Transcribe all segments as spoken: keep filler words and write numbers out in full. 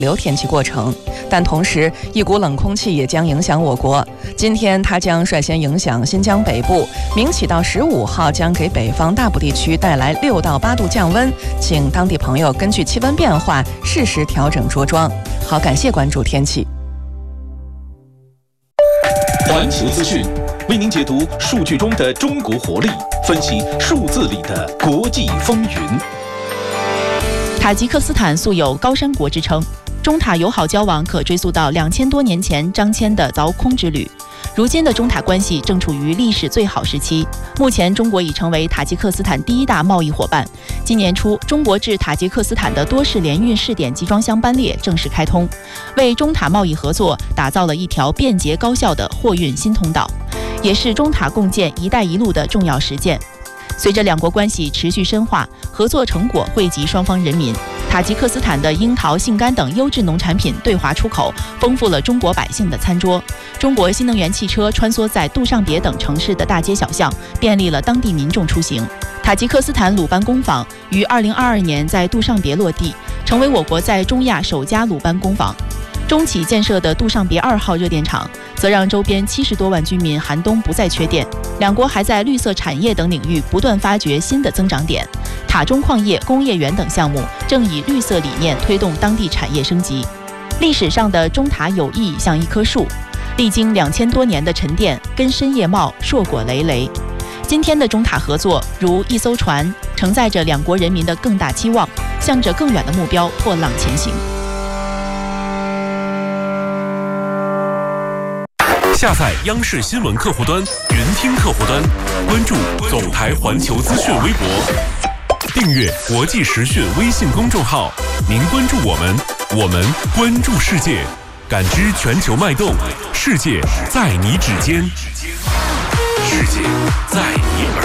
流天气过程，但同时一股冷空气也将影响我国。今天它将率先影响新疆北部，明起到十五号将给北方大部地区带来六到八度降温，请当地朋友根据气温变化适时调整着装。好，感谢关注天气。 环球资讯为您解读数据中的中国活力，分析数字里的国际风云。 塔吉克斯坦素有高山国之称，中塔友好交往可追溯到两千多年前张骞的凿空之旅。如今的中塔关系正处于历史最好时期，目前中国已成为塔吉克斯坦第一大贸易伙伴。今年初，中国至塔吉克斯坦的多式联运试点集装箱班列正式开通，为中塔贸易合作打造了一条便捷高效的货运新通道，也是中塔共建“一带一路”的重要实践。随着两国关系持续深化，合作成果惠及双方人民。塔吉克斯坦的樱桃、杏干等优质农产品对华出口，丰富了中国百姓的餐桌。中国新能源汽车穿梭在杜尚别等城市的大街小巷，便利了当地民众出行。塔吉克斯坦鲁班工坊于二零二二年在杜尚别落地，成为我国在中亚首家鲁班工坊。中企建设的杜尚别二号热电厂，则让周边七十多万居民寒冬不再缺电。两国还在绿色产业等领域不断发掘新的增长点。塔中矿业、工业园等项目正以绿色理念推动当地产业升级。历史上的中塔友谊像一棵树，历经两千多年的沉淀，根深叶茂，硕果累累。今天的中塔合作如一艘船，承载着两国人民的更大期望，向着更远的目标破浪前行。 下载央视新闻客户端、云听客户端，关注总台环球资讯微博，订阅国际时讯微信公众号。您关注我们，我们关注世界，感知全球脉动，世界在你指尖，世界在你耳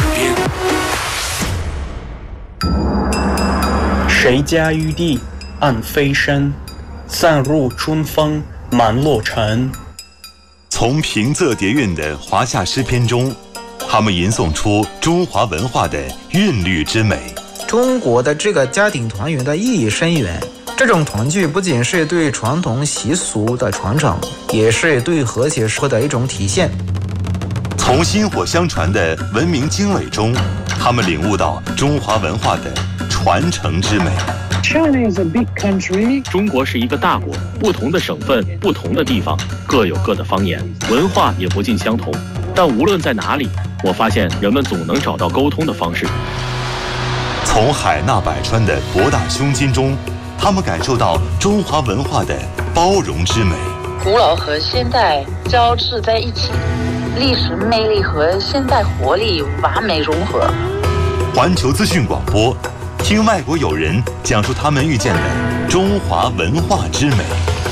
边。谁家玉帝暗飞身，散入春风满洛城。 从平仄叠韵的华夏诗篇中，他们吟诵出中华文化的韵律之美。 中国的这个家庭团圆的意义深远，这种团聚不仅是对传统习俗的传承，也是对和谐社会的一种体现。 从薪火相传的文明经纬中，他们领悟到中华文化的传承之美。 China is a big country. 中国是一个大国，不同的省份、不同的地方各有各的方言，文化也不尽相同。但无论在哪里，我发现人们总能找到沟通的方式。 从海纳百川的博大胸襟中，他们感受到中华文化的包容之美。 古老和现代交织在一起，历史魅力和现代活力完美融合。 环球资讯广播，听外国友人讲述他们遇见的中华文化之美。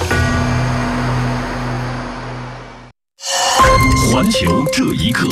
环球这一刻，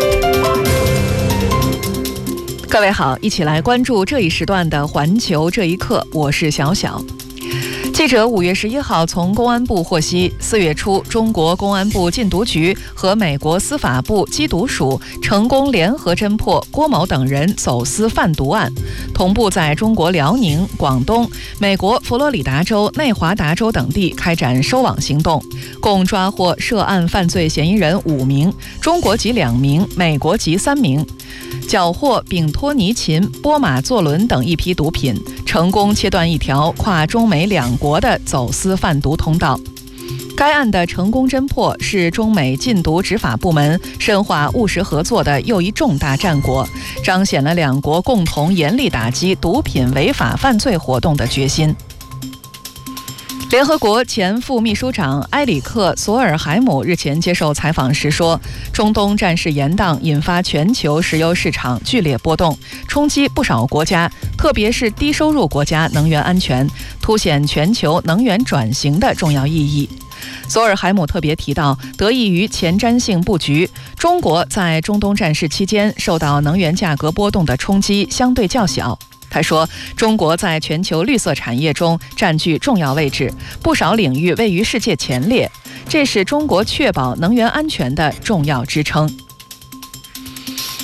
各位好，一起来关注这一时段的环球这一刻，我是小小。记者五月十一号从公安部获悉，四月初，中国公安部禁毒局和美国司法部缉毒署成功联合侦破郭某等人走私贩毒案，同步在中国辽宁、广东、美国佛罗里达州、内华达州等地开展收网行动，共抓获涉案犯罪嫌疑人五名，中国籍两名，美国籍三名，缴获丙托尼嗪、波马唑仑等一批毒品，成功切断一条跨中美两国的走私贩毒通道。该案的成功侦破是中美禁毒执法部门深化务实合作的又一重大战果，彰显了两国共同严厉打击毒品违法犯罪活动的决心。联合国前副秘书长埃里克·索尔海姆日前接受采访时说，中东战事延宕引发全球石油市场剧烈波动，冲击不少国家，特别是低收入国家能源安全，凸显全球能源转型的重要意义。索尔海姆特别提到，得益于前瞻性布局，中国在中东战事期间受到能源价格波动的冲击相对较小。他说，中国在全球绿色产业中占据重要位置，不少领域位于世界前列，这是中国确保能源安全的重要支撑。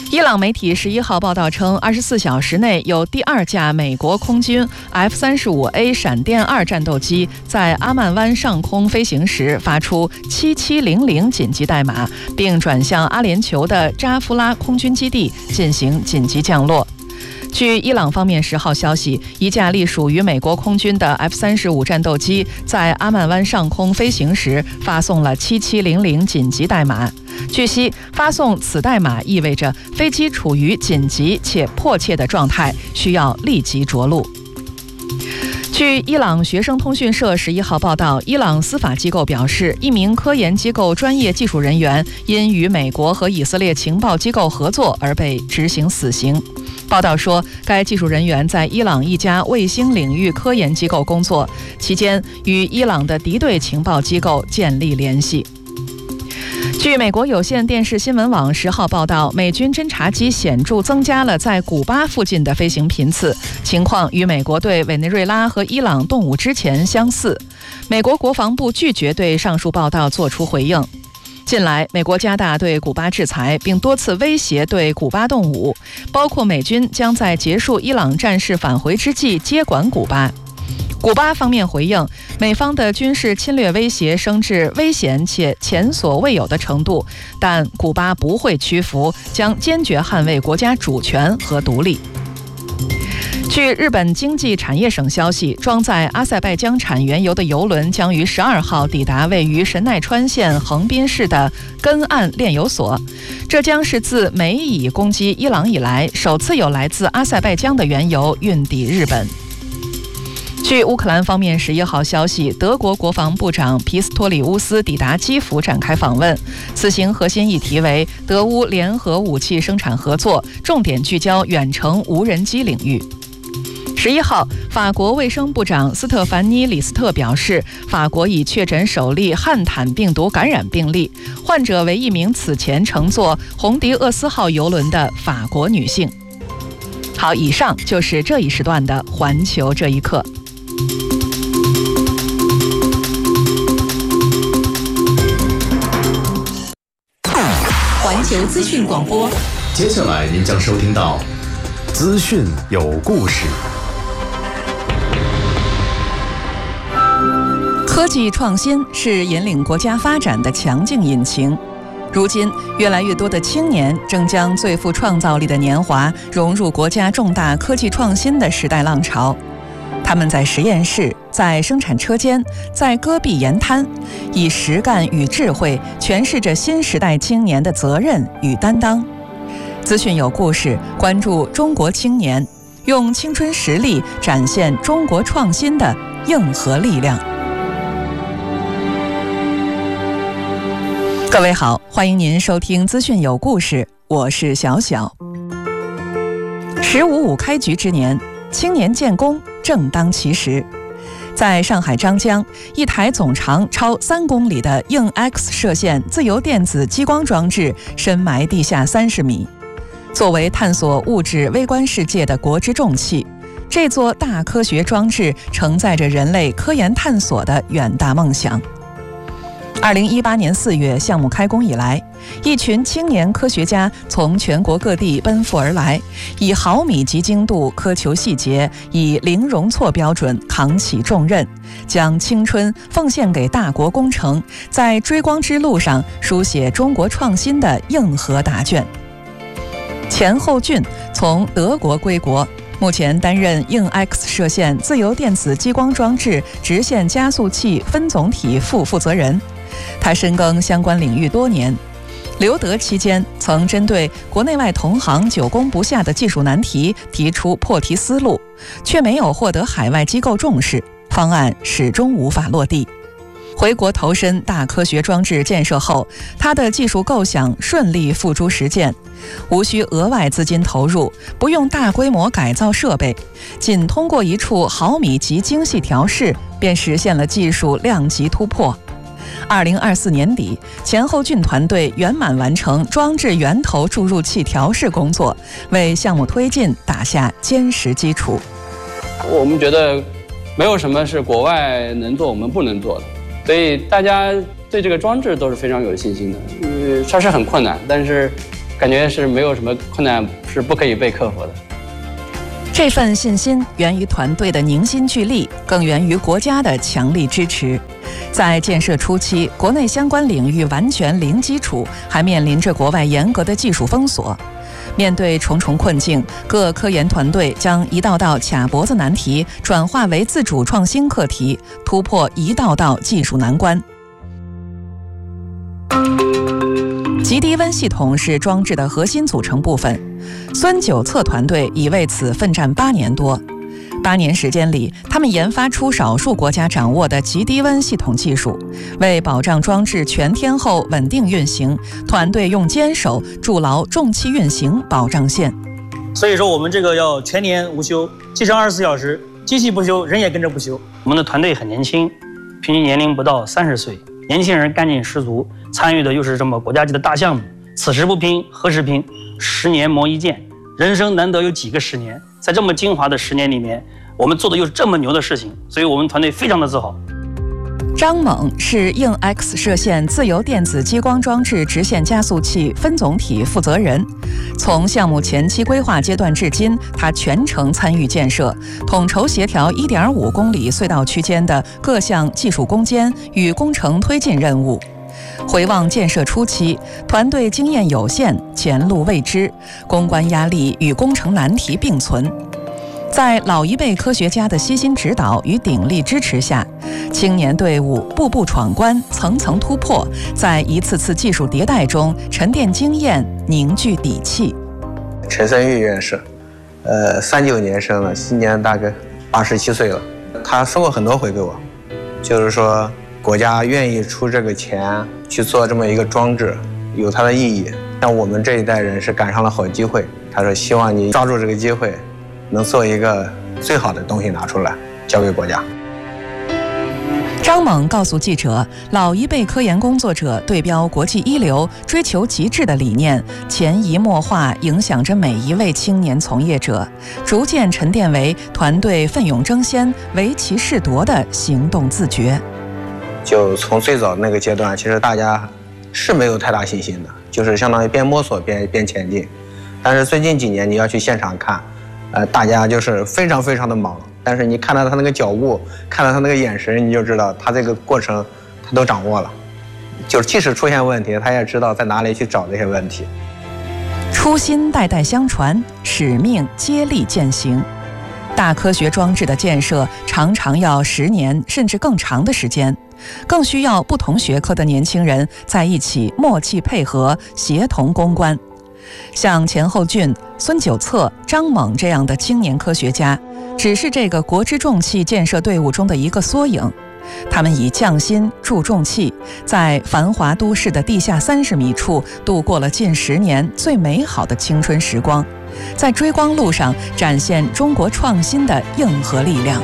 伊朗媒体十一号报道称，二十四小时内有第二架美国空军 F 三十五 A 闪电二战斗机在阿曼湾上空飞行时发出七七零零紧急代码，并转向阿联酋的扎夫拉空军基地进行紧急降落。据伊朗方面十号消息，一架隶属于美国空军的 F 三十五 战斗机在阿曼湾上空飞行时发送了七七零零紧急代码。据悉，发送此代码意味着飞机处于紧急且迫切的状态，需要立即着陆。据伊朗学生通讯社十一号报道，伊朗司法机构表示，一名科研机构专业技术人员因与美国和以色列情报机构合作而被执行死刑。报道说，该技术人员在伊朗一家卫星领域科研机构工作，期间与伊朗的敌对情报机构建立联系。据美国有线电视新闻网十号报道，美军侦察机显著增加了在古巴附近的飞行频次，情况与美国对委内瑞拉和伊朗动武之前相似。美国国防部拒绝对上述报道作出回应。近来，美国加大对古巴制裁，并多次威胁对古巴动武，包括美军将在结束伊朗战事返回之际接管古巴。古巴方面回应，美方的军事侵略威胁升至危险且前所未有的程度，但古巴不会屈服，将坚决捍卫国家主权和独立。据日本经济产业省消息，装载阿塞拜疆产原油的油轮将于十二号抵达位于神奈川县横滨市的根岸炼油所，这将是自美以攻击伊朗以来首次有来自阿塞拜疆的原油运抵日本。据乌克兰方面十一号消息，德国国防部长皮斯托里乌斯抵达基辅展开访问，此行核心议题为德乌联合武器生产合作，重点聚焦远程无人机领域。十一号，法国卫生部长斯特凡尼·李斯特表示，法国已确诊首例汉坦病毒感染病例，患者为一名此前乘坐红迪厄斯号邮轮的法国女性。好，以上就是这一时段的环球这一刻。 环球资讯广播， 接下来您将收听到资讯有故事。 科技创新是引领国家发展的强劲引擎。如今，越来越多的青年正将最富创造力的年华融入国家重大科技创新的时代浪潮。他们在实验室，在生产车间，在戈壁沿滩，以实干与智慧诠释着新时代青年的责任与担当。资讯有故事，关注中国青年，用青春实力展现中国创新的硬核力量。各位好，欢迎您收听资讯有故事，我是小小。十五五开局之年，青年建功正当其时。在上海张江，一台总长超三公里的硬 X 射线自由电子激光装置深埋地下三十米。作为探索物质微观世界的国之重器，这座大科学装置承载着人类科研探索的远大梦想。二零一八年四月，项目开工以来，一群青年科学家从全国各地奔赴而来，以毫米级精度苛求细节，以零容错标准扛起重任，将青春奉献给大国工程，在追光之路上书写中国创新的硬核答卷。钱厚俊从德国归国，目前担任硬 X 射线自由电子激光装置直线加速器分总体副负责人。他深耕相关领域多年，留德期间曾针对国内外同行久攻不下的技术难题提出破题思路，却没有获得海外机构重视，方案始终无法落地。回国投身大科学装置建设后，他的技术构想顺利付诸实践，无需额外资金投入，不用大规模改造设备，仅通过一处毫米级精细调试，便实现了技术量级突破。二零二四年底，钱厚俊团队圆满完成装置源头注入器调试工作，为项目推进打下坚实基础。 我们觉得没有什么是国外能做我们不能做的，所以大家对这个装置都是非常有信心的。呃，它是很困难，但是感觉是没有什么困难是不可以被克服的。 这份信心源于团队的凝心聚力，更源于国家的强力支持。在建设初期，国内相关领域完全零基础，还面临着国外严格的技术封锁。面对重重困境，各科研团队将一道道卡脖子难题转化为自主创新课题，突破一道道技术难关。极低温系统是装置的核心组成部分，孙九策团队已为此奋战八年多。八年时间里，他们研发出少数国家掌握的极低温系统技术，为保障装置全天候稳定运行，团队用坚守筑牢重器运行保障线。 所以说，我们这个要全年无休，机上二十四小时，机器不休，人也跟着不休。我们的团队很年轻，平均年龄不到三十岁，年轻人干劲十足，参与的又是这么国家级的大项目。此时不拼，何时拼？十年磨一剑，人生难得有几个十年，在这么精华的十年里面，我们做的又是这么牛的事情，所以我们团队非常的自豪。 张猛是硬 X 射线自由电子激光装置直线加速器分总体负责人。从项目前期规划阶段至今，他全程参与建设，统筹协调 一点五公里隧道区间的各项技术攻坚与工程推进任务。回望建设初期，团队经验有限，前路未知，攻关压力与工程难题并存。在老一辈科学家的悉心指导与鼎力支持下，青年队伍步步闯关，层层突破，在一次次技术迭代中沉淀经验，凝聚底气。 陈森玉院士，呃，三九年生的，今年大概八十七岁了。他说过很多回给我，就是说国家愿意出这个钱去做这么一个装置，有它的意义。像我们这一代人是赶上了好机会，他说希望你抓住这个机会，能做一个最好的东西拿出来，交给国家。 张猛告诉记者，老一辈科研工作者对标国际一流、追求极致的理念，潜移默化影响着每一位青年从业者，逐渐沉淀为团队奋勇争先、唯其是夺的行动自觉。 就从最早那个阶段，其实大家是没有太大信心的，就是相当于边摸索边边前进。但是最近几年你要去现场看，呃，大家就是非常非常的忙，但是你看到他那个脚步，看到他那个眼神，你就知道他这个过程他都掌握了。就是即使出现问题，他也知道在哪里去找这些问题。 初心代代相传，使命接力践行。大科学装置的建设常常要十年甚至更长的时间，更需要不同学科的年轻人在一起默契配合，协同攻关。像钱厚俊、孙九策、张猛这样的青年科学家，只是这个国之重器建设队伍中的一个缩影。他们以匠心铸重器，在繁华都市的地下三十米处度过了近十年最美好的青春时光，在追光路上展现中国创新的硬核力量。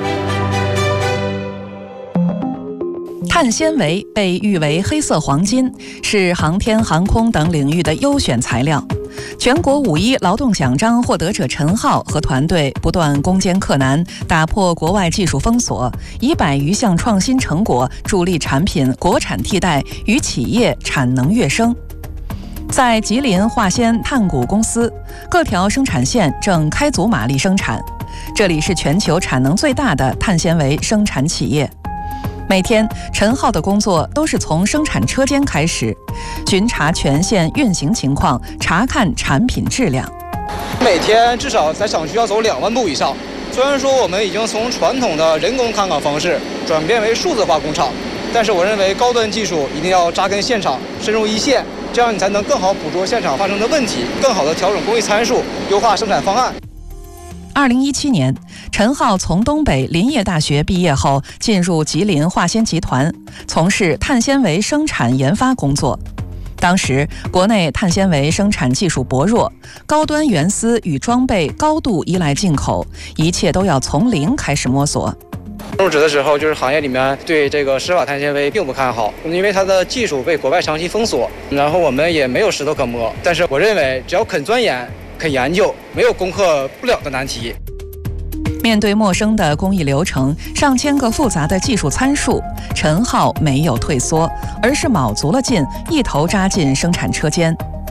碳纤维被誉为黑色黄金，是航天航空等领域的优选材料。全国五一劳动奖章获得者陈浩和团队不断攻坚克难，打破国外技术封锁，以百余项创新成果助力产品国产替代与企业产能跃升。在吉林化纤碳股公司，各条生产线正开足马力生产，这里是全球产能最大的碳纤维生产企业。每天，陈浩的工作都是从生产车间开始，巡查全线运行情况，查看产品质量。 每天至少在厂区要走两万步以上。虽然说我们已经从传统的人工看岗方式转变为数字化工厂，但是我认为高端技术一定要扎根现场，深入一线，这样你才能更好捕捉现场发生的问题，更好的调整工艺参数，优化生产方案。 二零一七年，陈浩从东北林业大学毕业后，进入吉林化纤集团，从事碳纤维生产研发工作。当时，国内碳纤维生产技术薄弱，高端原丝与装备高度依赖进口，一切都要从零开始摸索。 入职的时候，就是行业里面对这个湿法碳纤维并不看好，因为它的技术被国外长期封锁，然后我们也没有石头可摸。但是我认为，只要肯钻研、肯研究，没有攻克不了的难题。 面对陌生的工艺流程，上千个复杂的技术参数，陈浩没有退缩，而是卯足了劲，一头扎进生产车间。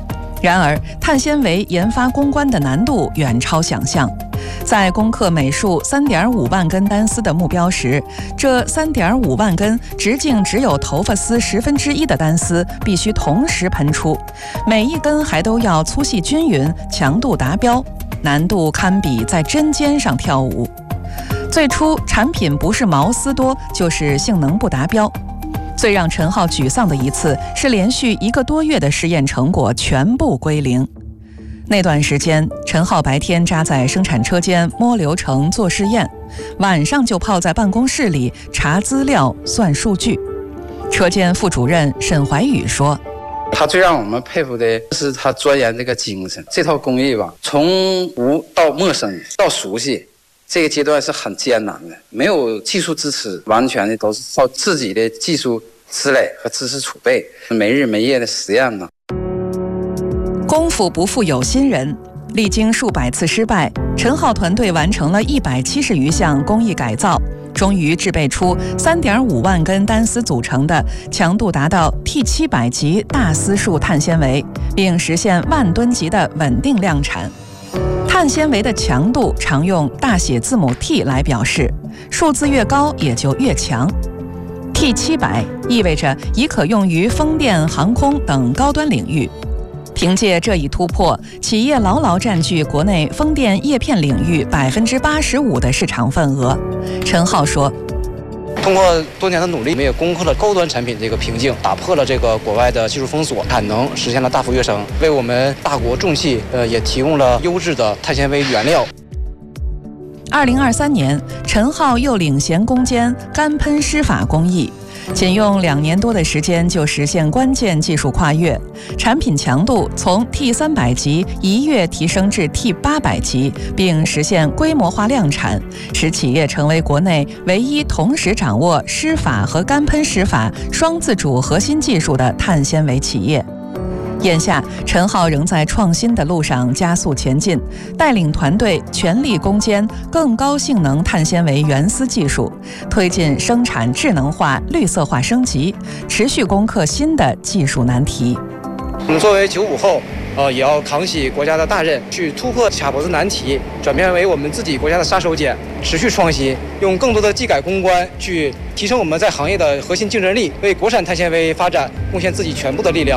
然而，碳纤维研发攻关的难度远超想象。在攻克每数 三点五万根单丝的目标时，这 三点五万根直径只有头发丝十分之一的单丝必须同时喷出，每一根还都要粗细均匀、强度达标，难度堪比在针尖上跳舞。最初，产品不是毛丝多，就是性能不达标。最让陈浩沮丧的一次是连续一个多月的实验成果全部归零。那段时间，陈浩白天扎在生产车间摸流程做试验，晚上就泡在办公室里查资料算数据。车间副主任沈怀宇说， 他最让我们佩服的是他钻研这个精神。这套工艺吧，从无到陌生到熟悉，这个阶段是很艰难的，没有技术支持，完全的都是靠自己的技术积累和知识储备，没日没夜的实验呢。 功夫不负有心人，历经数百次失败，陈浩团队完成了一百七十余项工艺改造，终于制备出 三点五万根单丝组成的强度达到 T 七百 级大丝数碳纤维，并实现万吨级的稳定量产。碳纤维的强度常用大写字母 T 来表示，数字越高也就越强。T 七百 意味着已可用于风电、航空等高端领域。凭借这一突破，企业牢牢占据国内风电叶片领域百分之八十五的市场份额。陈浩说， 通过多年的努力，我们也攻克了高端产品这个瓶颈，打破了这个国外的技术封锁，产能实现了大幅跃升，为我们大国重器呃也提供了优质的碳纤维原料。 二零二三年，陈浩又领衔攻坚干喷湿法工艺，仅用两年多的时间就实现关键技术跨越，产品强度从 T 三百 级一跃提升至 T 八百 级，并实现规模化量产，使企业成为国内唯一同时掌握湿法和干喷湿法双自主核心技术的碳纤维企业。眼下，陈浩仍在创新的路上加速前进，带领团队全力攻坚更高性能碳纤维原丝技术，推进生产智能化、绿色化升级，持续攻克新的技术难题。 我们作为九五后，呃，也要扛起国家的大任，去突破卡脖子难题，转变为我们自己国家的杀手锏，持续创新，用更多的技改攻关，去提升我们在行业的核心竞争力，为国产碳纤维发展贡献自己全部的力量。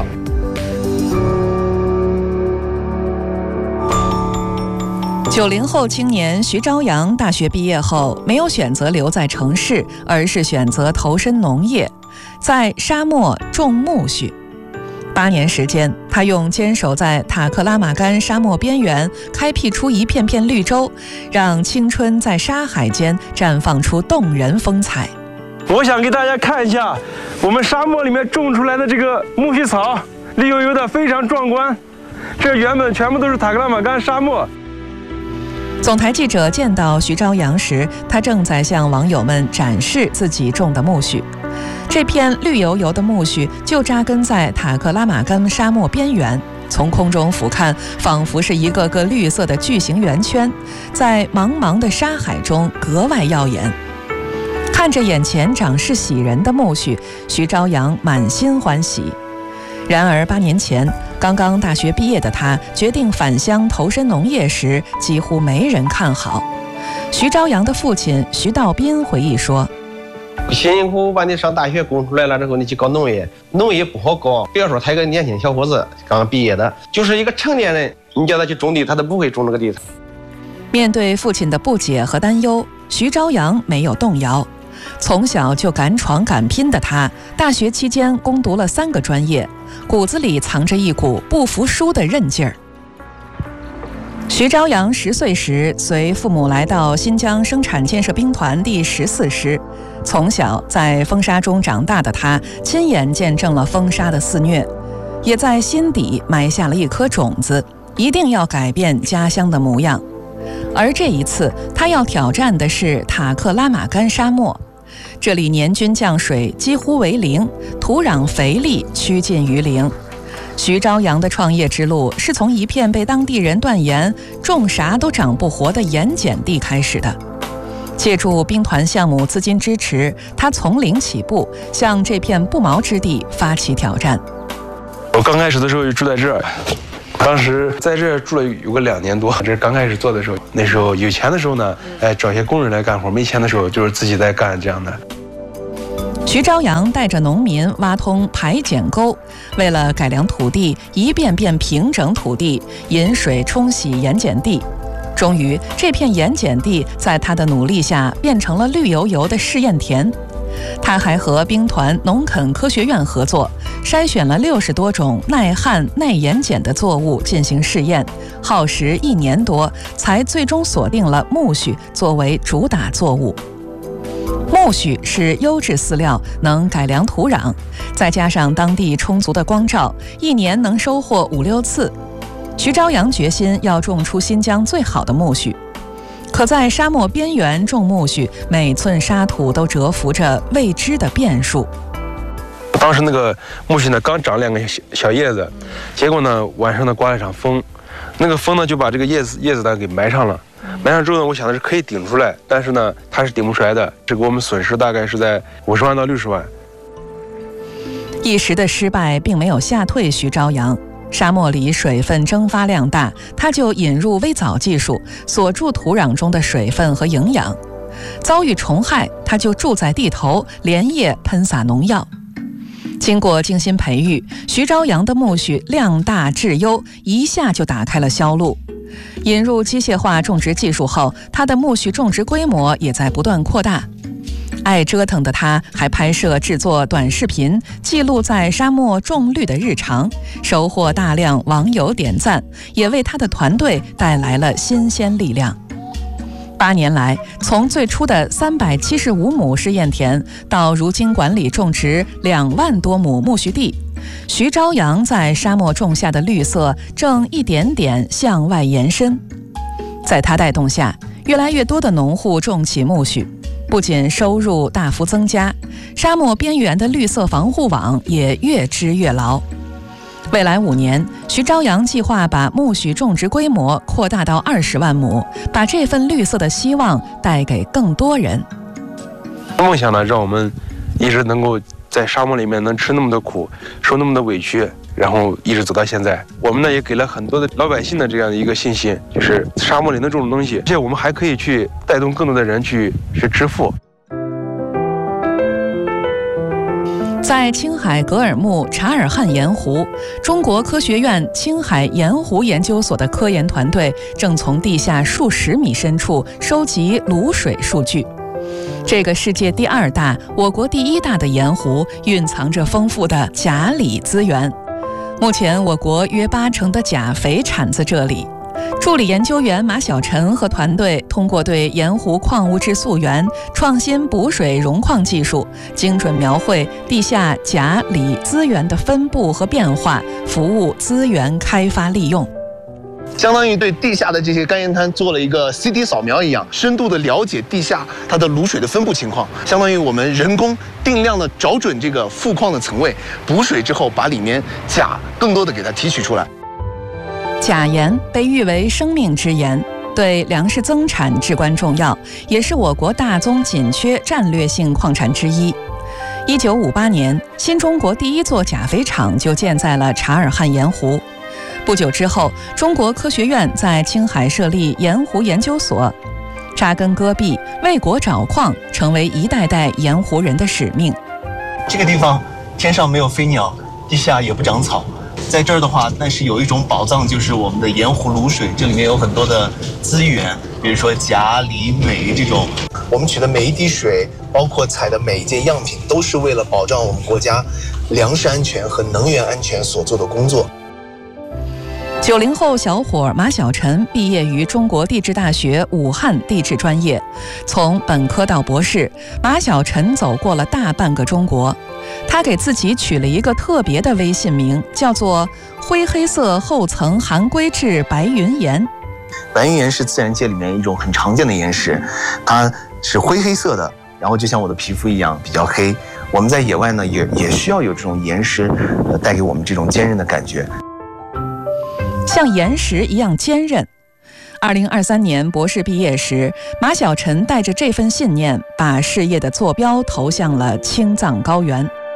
九零后青年徐朝阳大学毕业后，没有选择留在城市，而是选择投身农业，在沙漠种苜蓿。八年时间，他用坚守在塔克拉玛干沙漠边缘，开辟出一片片绿洲，让青春在沙海间绽放出动人风采。 我想给大家看一下我们沙漠里面种出来的这个苜蓿草，绿油油的，非常壮观。这原本全部都是塔克拉玛干沙漠。 总台记者见到徐朝阳时，他正在向网友们展示自己种的苜蓿。这片绿油油的苜蓿就扎根在塔克拉玛干沙漠边缘，从空中俯瞰，仿佛是一个个绿色的巨型圆圈，在茫茫的沙海中格外耀眼。看着眼前长势喜人的苜蓿，徐朝阳满心欢喜。然而八年前，刚刚大学毕业的他决定返乡投身农业时，几乎没人看好。徐朝阳的父亲徐道斌回忆说， 辛辛苦苦把你上大学供出来了之后，你去搞农业，农业不好搞。不要说他一个年轻小伙子刚刚毕业的，就是一个成年人，你叫他去种地，他都不会种这个地。 面对父亲的不解和担忧，徐朝阳没有动摇。从小就敢闯敢拼的他，大学期间攻读了三个专业，骨子里藏着一股不服输的韧劲儿。徐朝阳十岁时随父母来到新疆生产建设兵团第十四师，从小在风沙中长大的他，亲眼见证了风沙的肆虐，也在心底埋下了一颗种子，一定要改变家乡的模样。而这一次，他要挑战的是塔克拉玛干沙漠。这里年均降水几乎为零，土壤肥力趋近于零。徐朝阳的创业之路是从一片被当地人断言种啥都长不活的盐碱地开始的。借助兵团项目资金支持，他从零起步，向这片不毛之地发起挑战。 我刚开始的时候就住在这儿， 当时在这住了有个两年多，这是刚开始做的时候。那时候有钱的时候呢，哎，找些工人来干活；没钱的时候，就是自己在干这样的。 徐朝阳带着农民挖通排碱沟，为了改良土地，一遍遍平整土地，引水冲洗盐碱地。终于，这片盐碱地在他的努力下变成了绿油油的试验田。他还和兵团农垦科学院合作，筛选了六十多种耐旱、耐盐碱的作物进行试验，耗时一年多，才最终锁定了苜蓿作为主打作物。苜蓿是优质饲料，能改良土壤，再加上当地充足的光照，一年能收获五六次。徐朝阳决心要种出新疆最好的苜蓿。可在沙漠边缘种苜蓿，每寸沙土都蛰伏着未知的变数。 当时那个苜蓿呢，刚长两个小小叶子，结果呢，晚上呢刮了一场风，那个风呢就把这个叶子叶子呢给埋上了。埋上之后呢，我想的是可以顶出来，但是呢，它是顶不出来的，这给我们损失大概是在五十万到六十万。 一时的失败并没有吓退徐朝阳。沙漠里水分蒸发量大，他就引入微藻技术，锁住土壤中的水分和营养。遭遇虫害，他就住在地头，连夜喷洒农药。经过精心培育，徐朝阳的苜蓿量大质优，一下就打开了销路。引入机械化种植技术后，他的苜蓿种植规模也在不断扩大。爱折腾的他还拍摄制作短视频，记录在沙漠种绿的日常，收获大量网友点赞，也为他的团队带来了新鲜力量。八年来，从最初的三百七十五亩试验田，到如今管理种植两万多亩苜蓿地，徐朝阳在沙漠种下的绿色正一点点向外延伸。在他带动下，越来越多的农户种起苜蓿，不仅收入大幅增加，沙漠边缘的绿色防护网也越织越牢。未来五年，徐朝阳计划把苜蓿种植规模扩大到二十万亩，把这份绿色的希望带给更多人。 梦想呢，让我们一直能够在沙漠里面能吃那么多苦，受那么多委屈，然后一直走到现在。我们呢也给了很多的老百姓的这样的一个信心，就是沙漠里能种的东西，而且我们还可以去带动更多的人去去致富。 在青海格尔木察尔汗盐湖，中国科学院青海盐湖研究所的科研团队正从地下数十米深处收集卤水数据。这个世界第二大、我国第一大的盐湖，蕴藏着丰富的钾锂资源。目前，我国约八成的钾肥产自这里。助理研究员马晓晨和团队通过对盐湖矿物质溯源、创新补水溶矿技术，精准描绘地下钾锂资源的分布和变化，服务资源开发利用。 相当于对地下的这些干盐滩做了一个 C T 扫描一样，深度的了解地下它的卤水的分布情况。相当于我们人工定量的找准这个富矿的层位，补水之后把里面钾更多的给它提取出来。 钾盐被誉为生命之盐，对粮食增产至关重要，也是我国大宗紧缺战略性矿产之一。一九五八年，新中国第一座钾肥厂就建在了察尔汗盐湖。不久之后，中国科学院在青海设立盐湖研究所，扎根戈壁，为国找矿，成为一代代盐湖人的使命。 这个地方天上没有飞鸟，地下也不长草。在这儿的话，但是有一种宝藏，就是我们的盐湖卤水，这里面有很多的资源，比如说钾、锂、镁这种。我们取的每一滴水，包括采的每一件样品，都是为了保障我们国家粮食安全和能源安全所做的工作。 九零后小伙马晓晨毕业于中国地质大学武汉地质专业，从本科到博士，马晓晨走过了大半个中国。他给自己取了一个特别的微信名，叫做灰黑色厚层含硅质白云岩。 白云岩是自然界里面一种很常见的岩石，它是灰黑色的，然后就像我的皮肤一样比较黑。我们在野外呢，也也需要有这种岩石，呃，带给我们这种坚韧的感觉。 像岩石一样坚韧。二零二三年博士毕业时，马晓晨带着这份信念，把事业的坐标投向了青藏高原。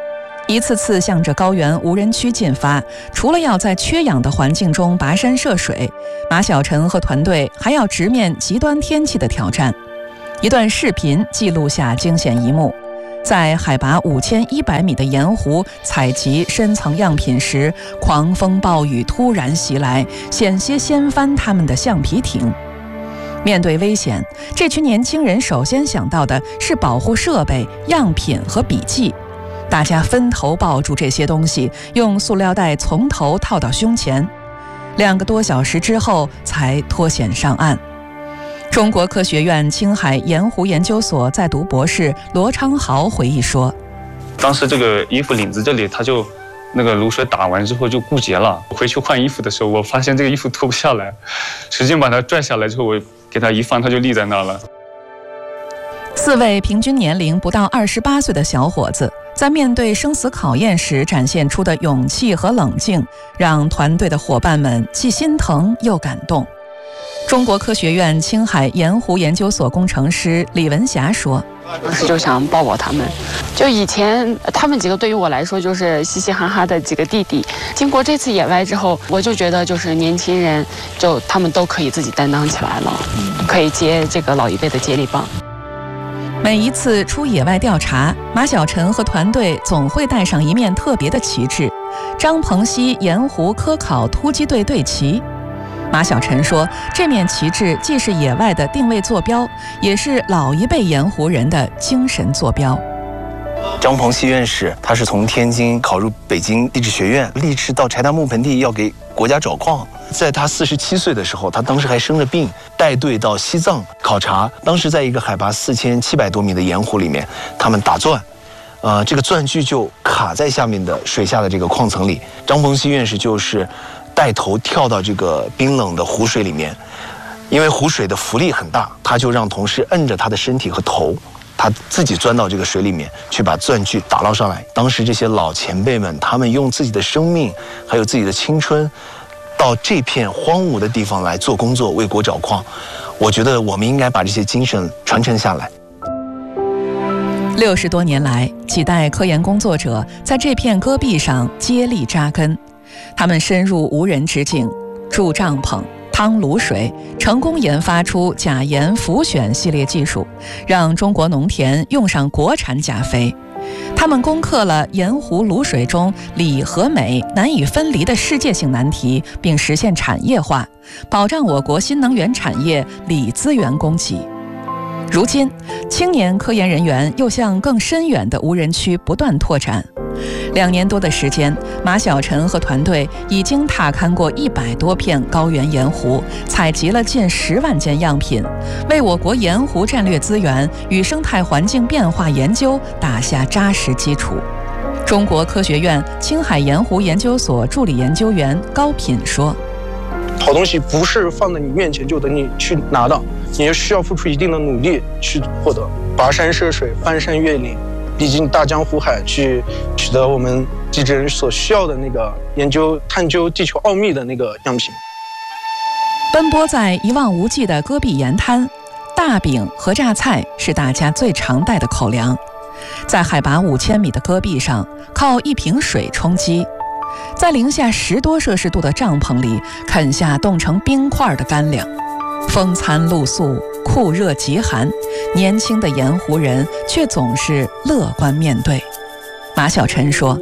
一次次向着高原无人区进发，除了要在缺氧的环境中跋山涉水，马晓晨和团队还要直面极端天气的挑战。一段视频记录下惊险一幕：在海拔五千一百米的盐湖采集深层样品时，狂风暴雨突然袭来，险些掀翻他们的橡皮艇。面对危险，这群年轻人首先想到的是保护设备、样品和笔记。大家分头抱住这些东西，用塑料袋从头套到胸前。两个多小时之后才脱险上岸。中国科学院青海盐湖研究所在读博士罗昌豪回忆说：“ 当时这个衣服领子这里，它就那个卤水打完之后就固结了。回去换衣服的时候，我发现这个衣服脱不下来，使劲把它拽下来之后，我给它一放，它就立在那了。” 四位平均年龄不到二十八岁的小伙子，在面对生死考验时展现出的勇气和冷静，让团队的伙伴们既心疼又感动。中国科学院青海盐湖研究所工程师李文霞说：“ 当时就想抱抱他们，就以前他们几个对于我来说就是嘻嘻哈哈的几个弟弟。经过这次野外之后，我就觉得就是年轻人，就他们都可以自己担当起来了，可以接这个老一辈的接力棒。” 每一次出野外调查，马晓晨和团队总会带上一面特别的旗帜——张鹏溪盐湖科考突击队队旗。马晓晨说，这面旗帜既是野外的定位坐标，也是老一辈盐湖人的精神坐标。 张鹏溪院士，他是从天津考入北京地质学院，立志到柴达木盆地要给国家找矿。在他四十七岁的时候，他当时还生着病，带队到西藏考察。当时在一个海拔四千七百多米的盐湖里面，他们打钻，呃，这个钻具就卡在下面的水下的这个矿层里。张鹏溪院士就是带头跳到这个冰冷的湖水里面，因为湖水的浮力很大，他就让同事摁着他的身体和头。他自己钻到这个水里面去把钻具打捞上来。当时这些老前辈们，他们用自己的生命还有自己的青春到这片荒芜的地方来做工作，为国找矿。我觉得我们应该把这些精神传承下来。 六十多年来，几代科研工作者在这片戈壁上接力扎根，他们深入无人之境，筑帐篷、汤卤水，成功研发出钾盐浮选系列技术，让中国农田用上国产钾肥。他们攻克了盐湖卤水中锂和镁难以分离的世界性难题，并实现产业化，保障我国新能源产业锂资源供给。如今，青年科研人员又向更深远的无人区不断拓展。两年多的时间，马晓晨和团队已经踏勘过一百多片高原盐湖，采集了近十万件样品，为我国盐湖战略资源与生态环境变化研究打下扎实基础。中国科学院青海盐湖研究所助理研究员高品说：“ 好东西不是放在你面前就等你去拿到，你也需要付出一定的努力去获得，跋山涉水，翻山越岭，历经大江湖海，去取得我们地质人所需要的那个研究、探究地球奥秘的那个样品。” 奔波在一望无际的戈壁盐滩，大饼和榨菜是大家最常带的口粮。在海拔五千米的戈壁上，靠一瓶水充饥。在零下十多摄氏度的帐篷里，啃下冻成冰块的干粮。风餐露宿，酷热极寒，年轻的盐湖人却总是乐观面对。马晓晨说：“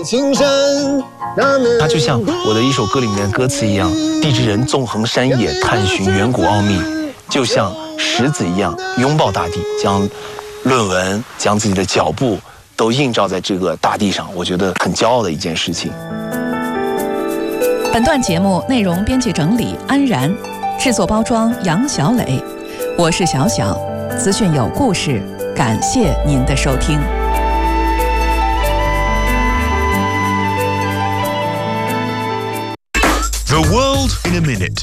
它就像我的一首歌里面的歌词一样，地质人纵横山野，探寻远古奥秘，就像石子一样拥抱大地，将论文、将自己的脚步都映照在这个大地上，我觉得很骄傲的一件事情。” 本段节目内容编辑整理安然，制作包装杨小磊，我是小小，资讯有故事，感谢您的收听。 The world in a minute。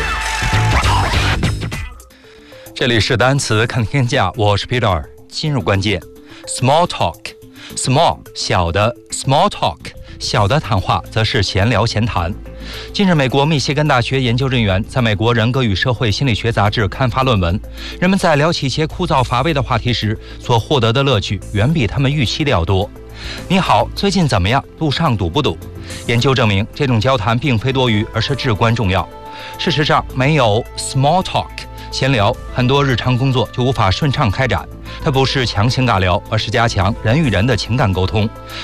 这里是单词看天下，我是 Peter。今日关键 ：small talk，small 小的 ，small talk 小的谈话则是闲聊闲谈。近日，美国密歇根大学研究人员在美国人格与社会心理学杂志刊发论文，人们在聊起些枯燥乏味的话题时所获得的乐趣远比他们预期的要多。 你好，最近怎么样？路上堵不堵？研究证明，这种交谈并非多余，而是至关重要。事实上，没有 small talk 闲聊，很多日常工作就无法顺畅开展。它不是强行尬聊，而是加强人与人的情感沟通。